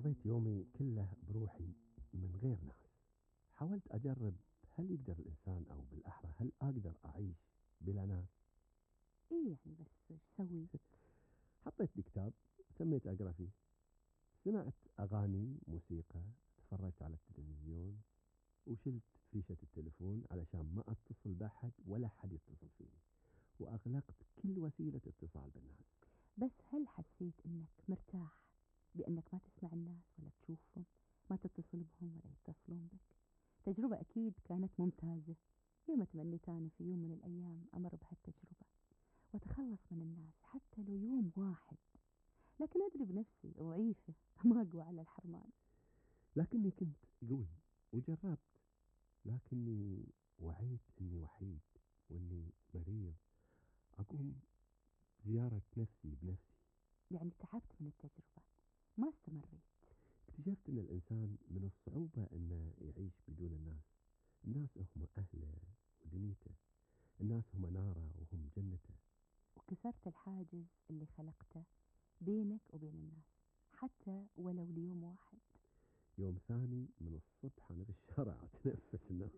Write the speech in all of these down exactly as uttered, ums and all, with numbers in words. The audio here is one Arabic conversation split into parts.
قضيت يومي كله بروحي من غير ناس. حاولت أجرب هل يقدر الإنسان أو بالأحرى هل أقدر أعيش بلا ناس. ايه يعني بس ايش سوي؟ حطيت لي كتاب سميت أقرأ فيه، سمعت أغاني موسيقى، تفرجت على التلفزيون، وشلت فيشة التلفون علشان ما أتصل بأحد ولا حد يتصل فيني، وأغلقت كل وسيلة اتصال بالناس. بس هل حسيت انك مرتاح بانك ما تسمع الناس ولا تشوفهم، ما تتصل بهم ولا يتصلون بك؟ تجربة اكيد كانت ممتازة. يوم تمنيت انا في يوم من الايام امر بهالتجربة وتخلص من الناس حتى لو يوم واحد، لكن ادري بنفسي ضعيفة ما اقوى على الحرمان. لكني كنت قوي وجربت، لكني وعيت أني وحيد وأني مريض، أقوم زيارة نفسي بنفسي. يعني تعبت من التجربة ما استمريت. اكتشفت أن الإنسان من الصعوبة أنه يعيش بدون الناس. الناس هم أهله ودنيته، الناس هم ناره وهم جنته. وكسرت الحاجز اللي خلقته بينك وبين الناس حتى ولو ليوم واحد. يوم ثاني من الصبح أنا في الشارع أتنفس الناس.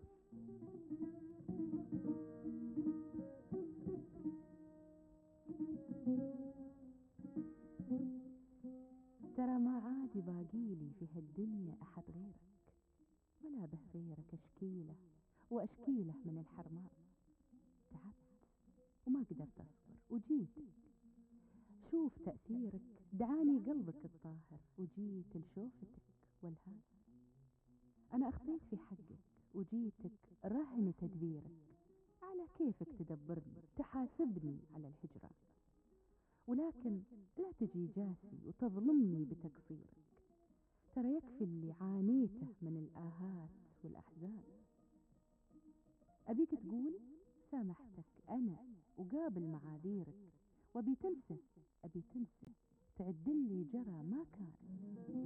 ترى ما عاد باقيلي في هالدنيا أحد غيرك، ولا به غيرك أشكيله وأشكيله من الحرمان. تعبت وما قدرت أصبر وجيتك، شوف تأثيرك دعاني قلبك الطاهر وجيت لشوفتك والهان. أنا أخطيت في حقك وجيتك رهن تدبيرك، على كيفك تدبرني تحاسبني على الهجران، ولكن لا تجي جاسي وتظلمني بتقصيرك. ترى يكفي اللي عانيته من الآهات والأحزان. أبيك تقول سامحتك أنا وقابل معاذيرك، وأبي تنسى أبي تنسى تعدلي جرى ما كان.